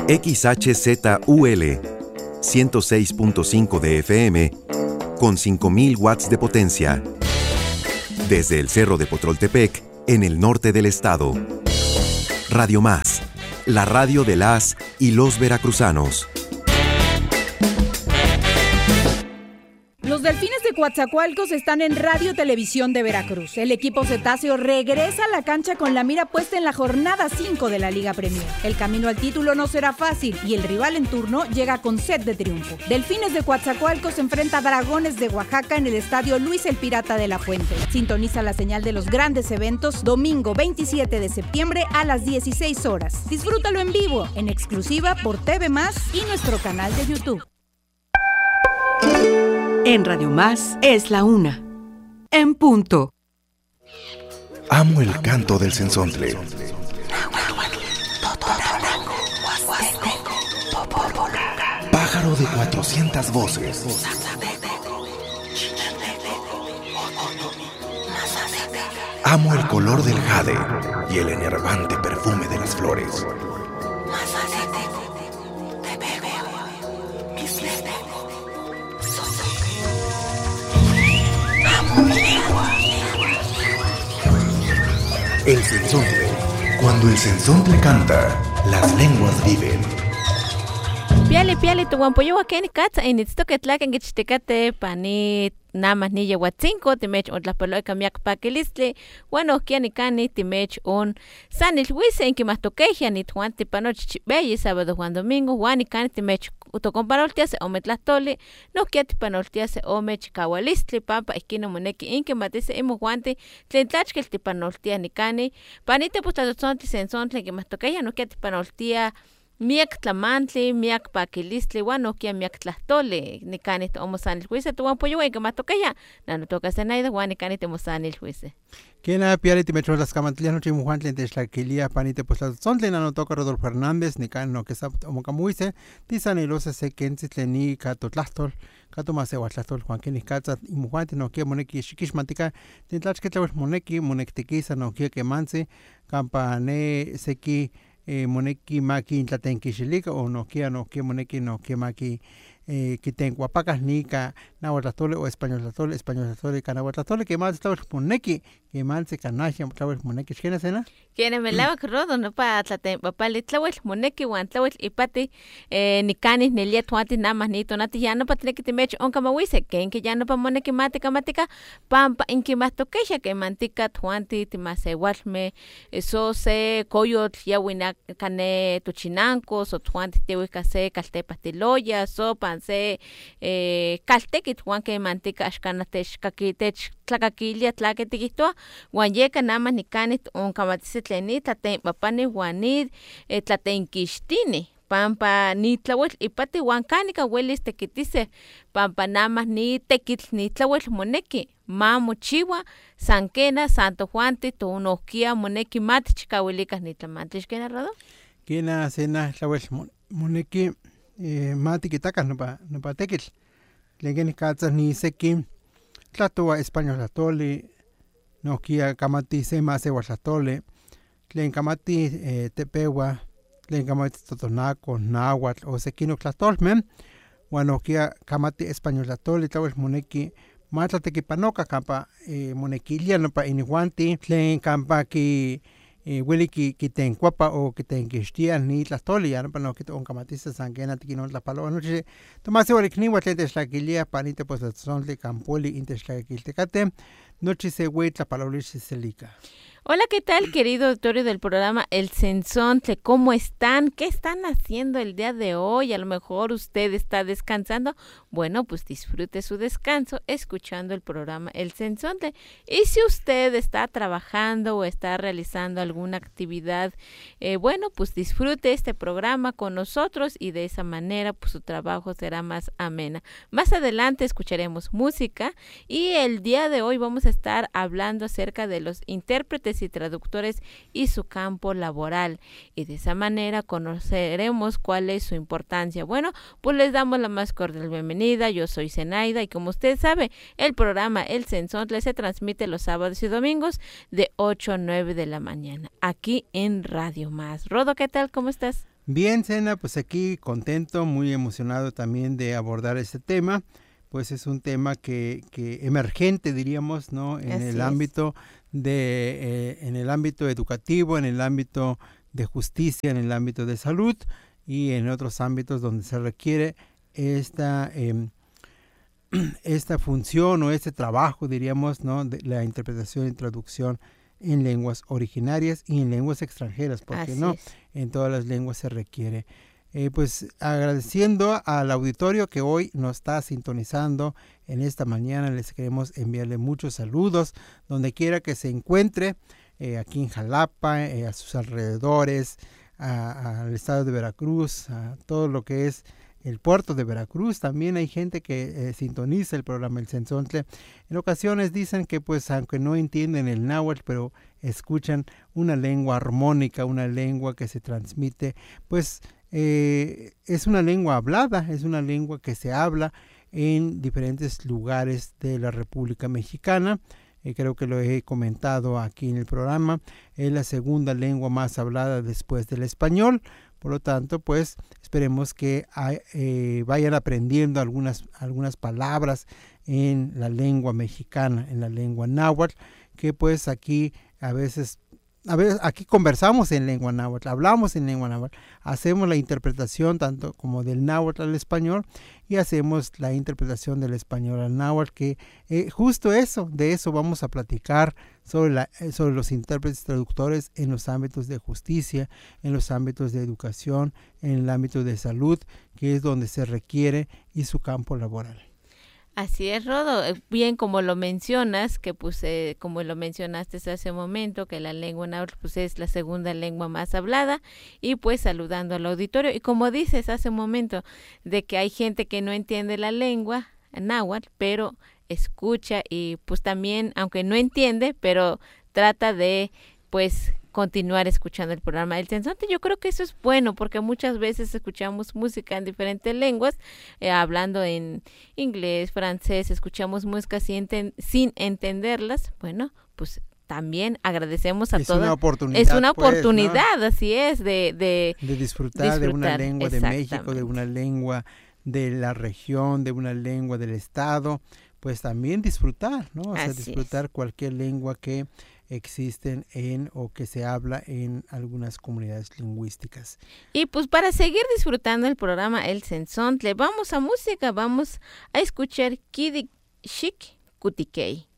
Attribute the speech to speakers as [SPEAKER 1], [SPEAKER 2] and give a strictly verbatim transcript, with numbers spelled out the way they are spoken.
[SPEAKER 1] X H Z U L ciento seis punto cinco de F M con cinco mil watts de potencia. Desde el Cerro de Potroltepec, en el norte del estado. Radio Más, la radio de las y los veracruzanos.
[SPEAKER 2] Los Delfines de Coatzacoalcos están en Radio Televisión de Veracruz. El equipo cetáceo regresa a la cancha con la mira puesta en la jornada cinco de la Liga Premier. El camino al título no será fácil y el rival en turno llega con sed de triunfo. Delfines de Coatzacoalcos enfrenta a Dragones de Oaxaca en el estadio Luis el Pirata de la Fuente. Sintoniza la señal de los grandes eventos domingo veintisiete de septiembre a las dieciséis horas. Disfrútalo en vivo, en exclusiva por T V Más y nuestro canal de YouTube.
[SPEAKER 3] En Radio Más es la una. En punto.
[SPEAKER 4] Amo el canto del cenzontle. Pájaro de cuatrocientas voces. Amo el color del jade y el enervante perfume de las flores. El cenzontle. Cuando el cenzontle canta, las lenguas viven.
[SPEAKER 5] Piale, piale, tu guampoyo wakeni katsa, en esto que tlacan que chitecate panit. Namas ni yehuatzinco, timech on tlapaloica miak paquilistle, bueno, kiani cani, timech on sanil huise, en que más toqueja, ni tuan tipanoch chibey, sábado, Juan Domingo, Juani cani, timech utocomparoltiase, o metlastole, no kia tipanoltiase, o mech kawalistle, pampa, esquino moneki, en que matese, emo guante, tlentlachke el tipanoltia ni cani, panite pustatozonti, sensontle, que más toqueja, no kia tipanoltia. Miak tlamantli, miak paquilistli, guano kia miak tlastole, ni canit omosanil juice, tu guan pollo, que más toca ya, no no toca senaida, guan ni canit omosanil juice.
[SPEAKER 6] Quien piari timetro las camantlias noche mujuantle de Xlaquilia, panite pues las sontle, no toca Rodolfo Fernández, ni can no que sa omocamuise, tisanilosa se quenzitle ni cato tlastol, cato maseo tlastol, Juan Kenis Katza, y mujuante no kia moneki shikishmatica, tintlachketlawas moneki, monektiquisa no kia que manse, campane seki. Eh, moneki maki tlatenquixilica o no kia no kia moneki no kia maki eh, quitencuapacas nica nahuatlatole o españolatole españolatole canahuatlatole que más tlawel moneki que más se canasha tlawel moneki ¿quién es ena?
[SPEAKER 5] ¿Quién me lava rodo no pa tlaten papali tlawel moneki wan tlawel ipati eh, ni canis ni liet huanti namas ni tonati ya no pa tiene que te mecho onka mawise que que ya no pa moneki matica matica pampa inki más toquecha que mantica huanti timase walme eso se coyot ya wina cane tuchinanco so huanti te wikase calte pastiloya so panse eh caltequit huan que mantica ashkanatech kakitech tlacaquilia tlaquetiquitoa huan yeca namas ni canit onka matise tleni tlate papani huanid eh, tlatenquixtini pampa ni tlawel ipati huan canica huelis tequitise pampa namas ni tequitl ni tlawel moneki ma mochiwa sanquena Santo Juanti tunohkia moneki matich cahuilicas ni tlamantlich ¿quién arrodo?
[SPEAKER 6] Quina cena tlawel moneki eh, matiquitacas no pa no pa tequitl leguenis catzas ni seki tlatoa españolatole nohkia camati sema sewatlatole tlen camati eh, tepewa tlen camati totonaco náhuatl o sequino tlatolmen huan nohkia camati españolatole tlawel moneki matlatequipanoca campa eh, monequilia nopa inihuanti tlen campa ki eh, hueli ki quitencuapa o quitenquixtia ni tlastoli ya nopa nohki oncamatisa sanquena tiquinon tlapaloa noche tomase huelicniua tlen techlaquilia panite pues tzontli campoli intechtlakiltecate noche se hue tlapalolixi selica.
[SPEAKER 5] Hola, ¿qué tal, querido auditorio del programa El Cenzontle? ¿Cómo están? ¿Qué están haciendo el día de hoy? A lo mejor usted está descansando. Bueno, pues disfrute su descanso escuchando el programa El Cenzontle. Y si usted está trabajando o está realizando alguna actividad, eh, bueno, pues disfrute este programa con nosotros y de esa manera, pues su trabajo será más amena. Más adelante escucharemos música y el día de hoy vamos a estar hablando acerca de los intérpretes y traductores y su campo laboral, y de esa manera conoceremos cuál es su importancia. Bueno, pues les damos la más cordial bienvenida. Yo soy Zenaida y como usted sabe, el programa El Cenzontle se transmite los sábados y domingos de ocho a nueve de la mañana aquí en Radio Más. Rodo, ¿qué tal? ¿Cómo estás?
[SPEAKER 6] Bien, Sena, pues aquí contento, muy emocionado también de abordar este tema. Pues es un tema que, que emergente, diríamos, ¿no? En
[SPEAKER 5] Así
[SPEAKER 6] el
[SPEAKER 5] es.
[SPEAKER 6] ámbito de, eh, en el ámbito educativo, en el ámbito de justicia, en el ámbito de salud y en otros ámbitos donde se requiere esta, eh, esta función o este trabajo, diríamos, ¿no? De la interpretación y traducción en lenguas originarias y en lenguas extranjeras, porque
[SPEAKER 5] Así
[SPEAKER 6] no,
[SPEAKER 5] es.
[SPEAKER 6] en todas las lenguas se requiere. Eh, pues agradeciendo al auditorio que hoy nos está sintonizando en esta mañana, les queremos enviarle muchos saludos donde quiera que se encuentre, eh, aquí en Jalapa, eh, a sus alrededores, al estado de Veracruz, a todo lo que es el puerto de Veracruz. También hay gente que eh, sintoniza el programa El Cenzontle. En ocasiones dicen que pues aunque no entienden el náhuatl, pero escuchan una lengua armónica, una lengua que se transmite, pues eh, es una lengua hablada, es una lengua que se habla en diferentes lugares de la República Mexicana. Eh, creo que lo he comentado aquí en el programa, es la segunda lengua más hablada después del español. Por lo tanto, pues esperemos que eh, vayan aprendiendo algunas, algunas palabras en la lengua mexicana, en la lengua náhuatl, que pues aquí a veces, a veces aquí conversamos en lengua náhuatl, hablamos en lengua náhuatl, hacemos la interpretación tanto como del náhuatl al español y hacemos la interpretación del español al náhuatl, que eh, justo eso, de eso vamos a platicar sobre, la, sobre los intérpretes traductores en los ámbitos de justicia, en los ámbitos de educación, en el ámbito de salud, que es donde se requiere, y su campo laboral.
[SPEAKER 5] Así es, Rodo, bien como lo mencionas, que pues eh, como lo mencionaste hace un momento, que la lengua náhuatl pues es la segunda lengua más hablada, y pues saludando al auditorio, y como dices hace un momento, de que hay gente que no entiende la lengua náhuatl, pero escucha y pues también, aunque no entiende, pero trata de pues continuar escuchando el programa del Cenzontle. Yo creo que eso es bueno, porque muchas veces escuchamos música en diferentes lenguas, eh, hablando en inglés, francés, escuchamos música sin, enten- sin entenderlas. Bueno, pues también agradecemos a
[SPEAKER 6] es
[SPEAKER 5] todos.
[SPEAKER 6] Una oportunidad,
[SPEAKER 5] es una
[SPEAKER 6] pues,
[SPEAKER 5] oportunidad,
[SPEAKER 6] ¿no?
[SPEAKER 5] Así es, de, de,
[SPEAKER 6] de disfrutar, disfrutar de una lengua de México, de una lengua de la región, de una lengua del estado, pues también disfrutar, ¿no? O sea,
[SPEAKER 5] Así
[SPEAKER 6] disfrutar
[SPEAKER 5] es.
[SPEAKER 6] cualquier lengua que existen en o que se habla en algunas comunidades lingüísticas.
[SPEAKER 5] Y pues para seguir disfrutando el programa El Cenzontle, vamos a música, vamos a escuchar Kidi Chic Kutikei.